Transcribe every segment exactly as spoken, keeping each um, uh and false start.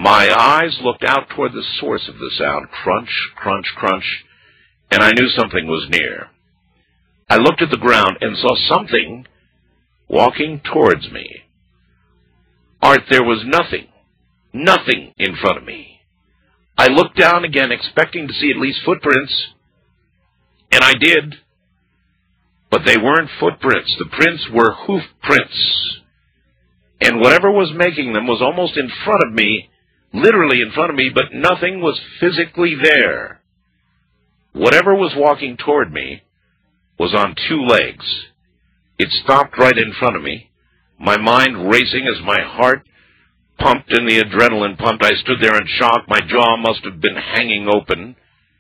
My eyes looked out toward the source of the sound, crunch, crunch, crunch, and I knew something was near. I looked at the ground and saw something walking towards me. Art, there was nothing, nothing in front of me. I looked down again, expecting to see at least footprints, and I did. But they weren't footprints. The prints were hoof prints. And whatever was making them was almost in front of me, literally in front of me, but nothing was physically there. Whatever was walking toward me was on two legs. It stopped right in front of me, my mind racing as my heart pumped and the adrenaline pumped. I stood there in shock. My jaw must have been hanging open,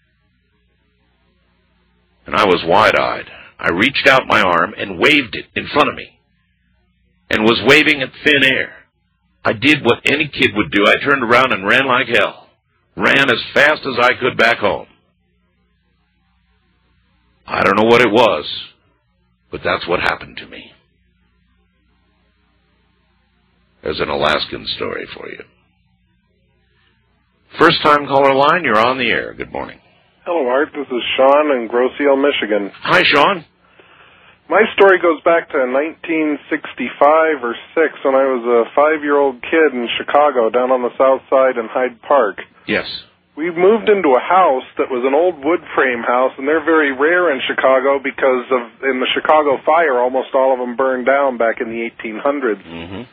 and I was wide-eyed. I reached out my arm and waved it in front of me, and was waving at thin air. I did what any kid would do. I turned around and ran like hell. Ran as fast as I could back home. I don't know what it was, but that's what happened to me. There's an Alaskan story for you. First-time caller line, you're on the air. Good morning. Hello, Art. This is Sean in Grosse Ile, Michigan. Hi, Sean. My story goes back to nineteen sixty-five or six when I was a five-year-old kid in Chicago down on the south side in Hyde Park. Yes. We moved into a house that was an old wood frame house, and they're very rare in Chicago because of in the Chicago fire, almost all of them burned down back in the eighteen hundreds. Mm-hmm.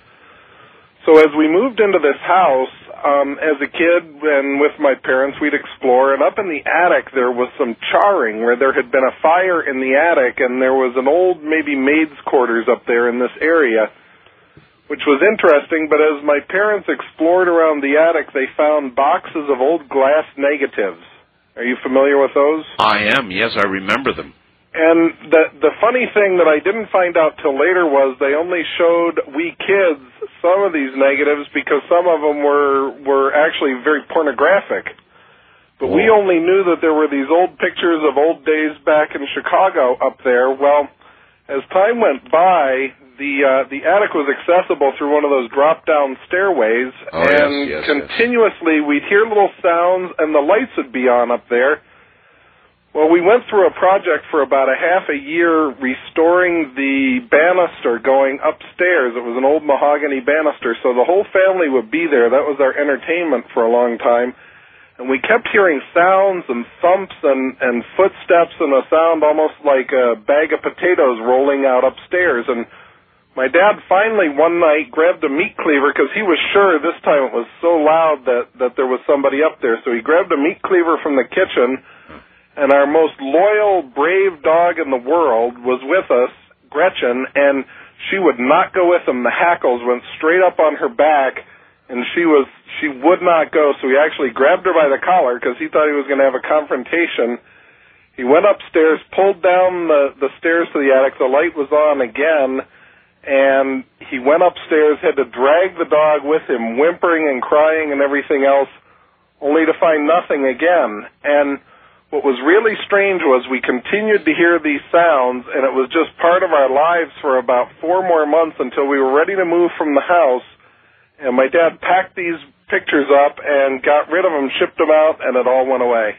So as we moved into this house, um, as a kid and with my parents, we'd explore, and up in the attic there was some charring where there had been a fire in the attic, and there was an old, maybe maid's quarters up there in this area, which was interesting. But as my parents explored around the attic, they found boxes of old glass negatives. Are you familiar with those? I am, yes, I remember them. And the the funny thing that I didn't find out till later was they only showed we kids some of these negatives because some of them were were actually very pornographic. But Whoa. We only knew that there were these old pictures of old days back in Chicago up there. Well, as time went by, the uh, the attic was accessible through one of those drop-down stairways, oh, and yes, yes, continuously yes. we'd hear little sounds, and the lights would be on up there. Well, we went through a project for about a half a year restoring the banister going upstairs. It was an old mahogany banister, so the whole family would be there. That was our entertainment for a long time. And we kept hearing sounds and thumps and, and footsteps and a sound almost like a bag of potatoes rolling out upstairs. And my dad finally one night grabbed a meat cleaver because he was sure this time it was so loud that, that there was somebody up there. So he grabbed a meat cleaver from the kitchen, and our most loyal, brave dog in the world was with us, Gretchen, and she would not go with him. The hackles went straight up on her back, and she was she would not go, so he actually grabbed her by the collar because he thought he was going to have a confrontation. He went upstairs, pulled down the, the stairs to the attic. The light was on again, and he went upstairs, had to drag the dog with him, whimpering and crying and everything else, only to find nothing again. And what was really strange was we continued to hear these sounds, and it was just part of our lives for about four more months until we were ready to move from the house. And my dad packed these pictures up and got rid of them, shipped them out, and it all went away.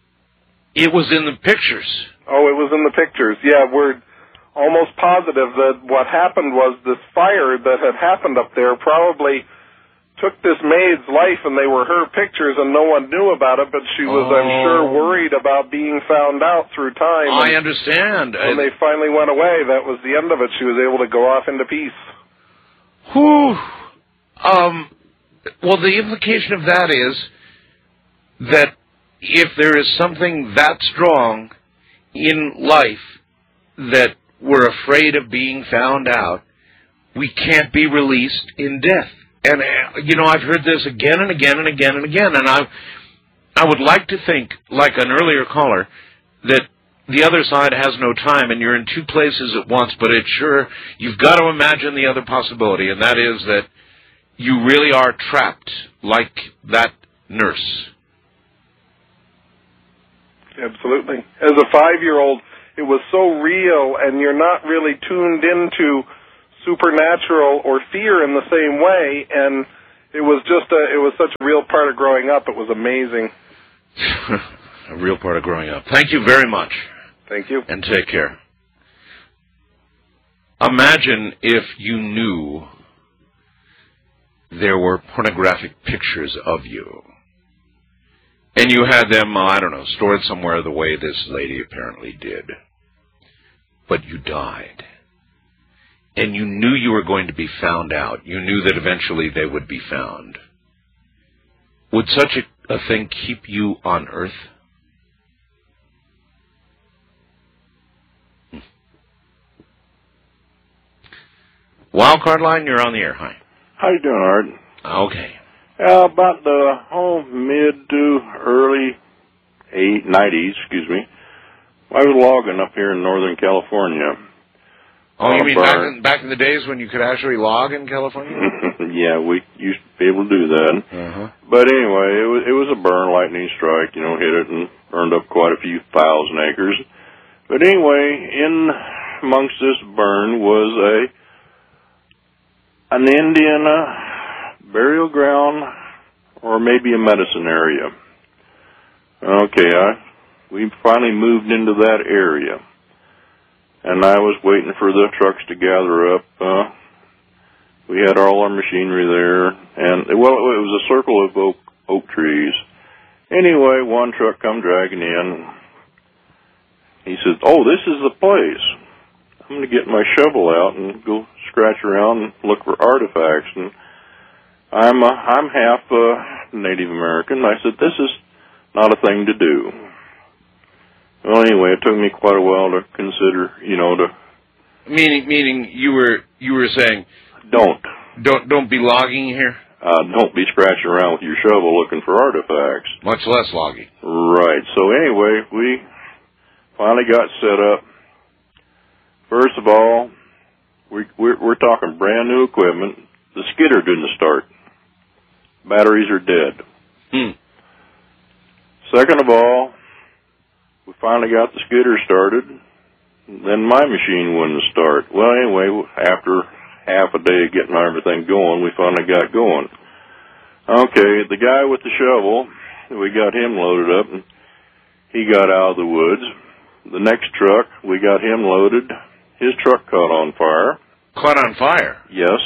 It was in the pictures. Oh, it was in the pictures. Yeah, we're almost positive that what happened was this fire that had happened up there probably took this maid's life, and they were her pictures, and no one knew about it, but she was, oh. I'm sure, worried about being found out through time. I understand. When I... they finally went away, that was the end of it. She was able to go off into peace. Whew. Um, well, the implication of that is that if there is something that strong in life that we're afraid of being found out, we can't be released in death. And, uh, you know, I've heard this again and again and again and again, and I I would like to think, like an earlier caller, that the other side has no time and you're in two places at once, but it's sure, you've got to imagine the other possibility, and that is that you really are trapped like that nurse. Absolutely. As a five-year-old, it was so real, and you're not really tuned into supernatural or fear in the same way, and it was just a, it was such a real part of growing up. It was amazing. A real part of growing up. Thank you very much. Thank you. And take care. Imagine if you knew there were pornographic pictures of you. And you had them, uh, I don't know, stored somewhere the way this lady apparently did. But you died. And you knew you were going to be found out. You knew that eventually they would be found. Would such a, a thing keep you on Earth? Hmm. Wildcard line, you're on the air. Hi. How you doing, Art? Okay. Uh, about the oh, mid to early eight nineties, excuse me. I was logging up here in Northern California. Oh, you mean back in, back in the days when you could actually log in California? Yeah, we used to be able to do that. Uh-huh. But anyway, it was it was a burn, lightning strike. You know, hit it and burned up quite a few thousand acres. But anyway, in amongst this burn was a an Indian uh, burial ground, or maybe a medicine area. Okay, I we finally moved into that area. And I was waiting for the trucks to gather up. Uh, we had all our machinery there, and, well, it was a circle of oak, oak trees. Anyway, one truck come dragging in. He says, oh, this is the place. I'm going to get my shovel out and go scratch around and look for artifacts. And I'm, uh, I'm half uh, Native American. I said, this is not a thing to do. Well, anyway, it took me quite a while to consider, you know, to... Meaning, meaning you were you were saying... Don't. Don't don't be logging here? Uh, don't be scratching around with your shovel looking for artifacts. Much less logging. Right. So anyway, we finally got set up. First of all, we, we're, we're talking brand new equipment. The skidder didn't start. Batteries are dead. Hmm. Second of all, we finally got the skidder started. Then my machine wouldn't start. Well, anyway, after half a day of getting everything going, we finally got going. Okay, the guy with the shovel, we got him loaded up, and he got out of the woods. The next truck, we got him loaded. His truck caught on fire. Caught on fire? Yes.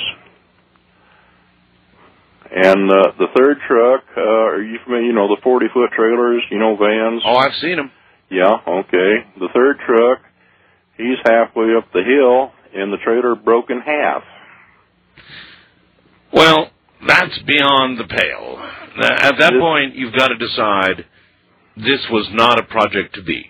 And uh, the third truck, uh, are you familiar, you know, the forty-foot trailers, you know, vans? Oh, I've seen them. Yeah, okay. The third truck, he's halfway up the hill, and the trailer broke in half. Well, that's beyond the pale. At that point, you've got to decide this was not a project to be.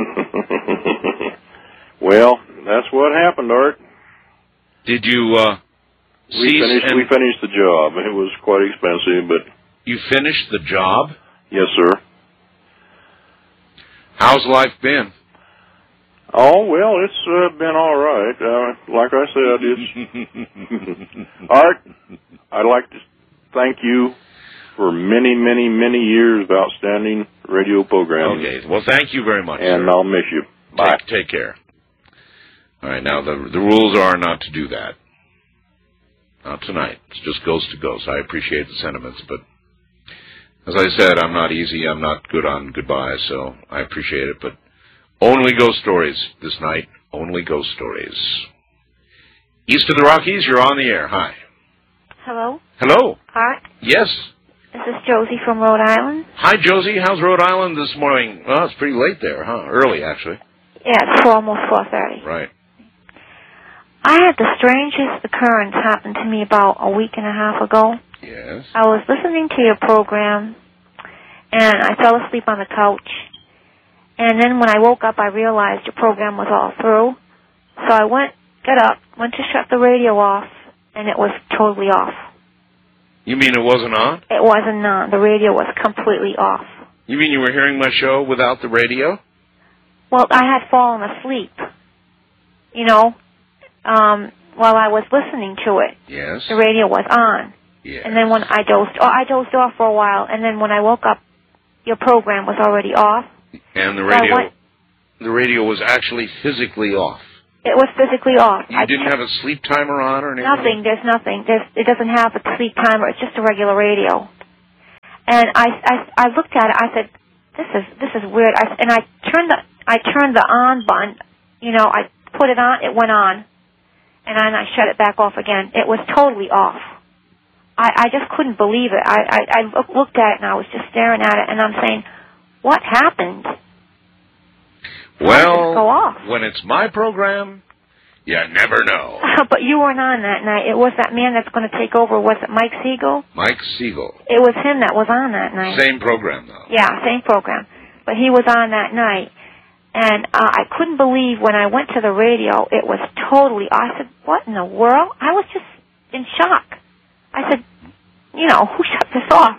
Well, that's what happened, Art. Did you uh, we finished, we finished the job. It was quite expensive, but... You finished the job? Yes, sir. How's life been? Oh, well, it's uh, been all right. Uh, like I said, it's... Art, I'd like to thank you for many, many, many years of outstanding radio programming. Okay, well, thank you very much, And sir. I'll miss you. Bye. Take, take care. All right, now, the, the rules are not to do that. Not tonight. It's just ghost to ghost. I appreciate the sentiments, but as I said, I'm not easy. I'm not good on goodbye, so I appreciate it, but only ghost stories this night. Only ghost stories. East of the Rockies, you're on the air. Hi. Hello? Hello. Art? Yes. This is Josie from Rhode Island. Hi, Josie. How's Rhode Island this morning? Well, it's pretty late there, huh? Early, actually. Yeah, it's for almost four thirty. Right. I had the strangest occurrence happen to me about a week and a half ago. Yes. I was listening to your program, and I fell asleep on the couch. And then when I woke up, I realized your program was all through. So I went, got up, went to shut the radio off, and it was totally off. You mean it wasn't on? It wasn't on. The radio was completely off. You mean you were hearing my show without the radio? Well, I had fallen asleep, you know, um, while I was listening to it. Yes. The radio was on. Yes. And then when I dozed, oh, I dozed off for a while, and then when I woke up, your program was already off. And the So I radio, went, the radio was actually physically off. It was physically off. You I didn't have a sleep timer on or anything? Nothing. There's nothing. There's, it doesn't have a sleep timer. It's just a regular radio. And I, I, I looked at it. I said, "This is this is weird." I, and I turned the I turned the on button. You know, I put it on. It went on, and then I shut it back off again. It was totally off. I, I just couldn't believe it. I, I, I looked at it and I was just staring at it, and I'm saying, "What happened?" Well, go off? When it's my program, you never know. But you weren't on that night. It was that man that's going to take over. Was it Mike Siegel? Mike Siegel. It was him that was on that night. Same program, though. Yeah, same program. But he was on that night. And uh, I couldn't believe when I went to the radio, it was totally, I said, what in the world? I was just in shock. I said, you know, who shut this off?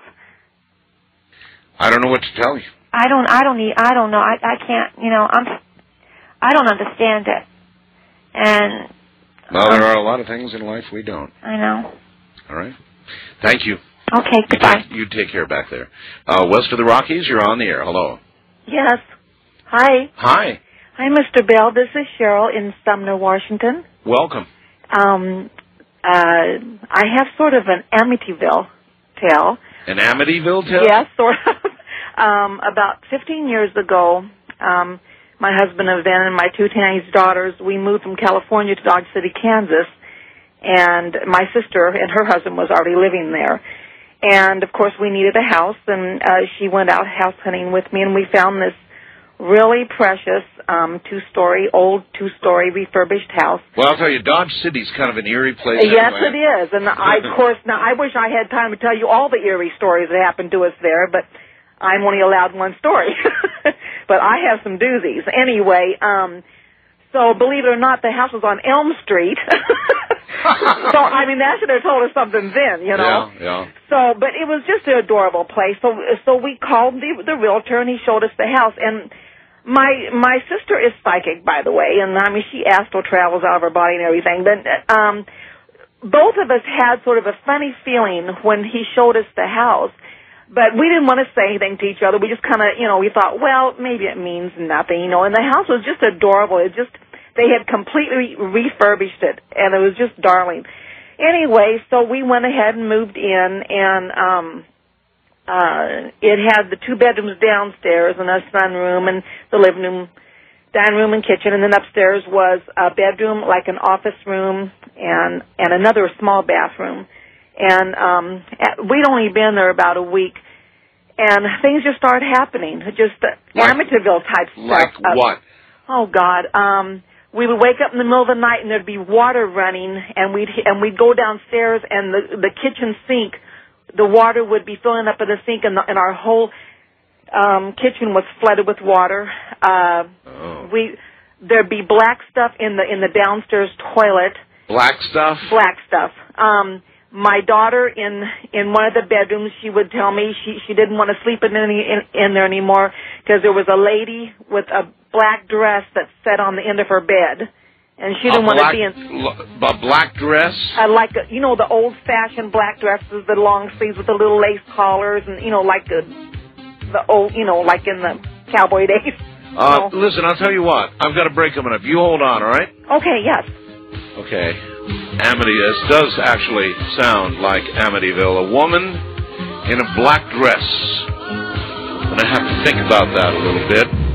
I don't know what to tell you. I don't, I don't need, I don't know. I, I can't, you know, I'm, I don't understand it. And. Well, there are a lot of things in life we don't. I know. All right. Thank you. Okay, You goodbye. take, you take care back there. Uh, west of the Rockies, you're on the air. Hello. Yes. Hi. Hi. Hi, Mister Bell. This is Cheryl in Sumner, Washington. Welcome. Um, uh, I have sort of an Amityville tale. An Amityville tale? Yes, sort of. um, about fifteen years ago, um, my husband and Van and my two teenage daughters, we moved from California to Dodge City, Kansas, and my sister and her husband was already living there. And, of course, we needed a house, and uh, she went out house hunting with me, and we found this really precious um, two-story, old two-story refurbished house. Well, I'll tell you, Dodge City's kind of an eerie place. Yes, anyway. it is. And, I, of course, now I wish I had time to tell you all the eerie stories that happened to us there, but I'm only allowed one story. But I have some doozies. Anyway, um, so believe it or not, the house was on Elm Street. So, I mean, that should have told us something then, you know. Yeah, yeah. So, but it was just an adorable place. So, so we called the the realtor, and he showed us the house. And my my sister is psychic, by the way, and I mean, she astral travels out of her body and everything. But um, both of us had sort of a funny feeling when he showed us the house. But we didn't want to say anything to each other. We just kind of, you know, we thought, well, maybe it means nothing, you know. And the house was just adorable. It just, they had completely refurbished it, and it was just darling. Anyway, so we went ahead and moved in, and um, uh, it had the two bedrooms downstairs and a sunroom and the living room, dining room and kitchen, and then upstairs was a bedroom, like an office room, and and another small bathroom. And um, we'd only been there about a week, and things just started happening, just uh, like, Amityville-type stuff. Like uh, what? Oh, God. Um, we would wake up in the middle of the night, and there'd be water running, and we'd and we'd go downstairs, and the the kitchen sink, the water would be filling up in the sink, and, the, and our whole um, kitchen was flooded with water. Uh, oh. We there'd be black stuff in the in the downstairs toilet. Black stuff? Black stuff. Um, my daughter in in one of the bedrooms, she would tell me she she didn't want to sleep in any in, in there anymore because there was a lady with a black dress that sat on the end of her bed, and she didn't a want black, to be in a black dress. uh, like a, you know the old-fashioned black dresses, the long sleeves with the little lace collars, and you know like the the old you know like in the cowboy days. Uh, so. Listen, I'll tell you what. I've got a break coming up. You hold on, all right? Okay. Yes. Okay. Amity, this does actually sound like Amityville. A woman in a black dress. I'm going to have to think about that a little bit.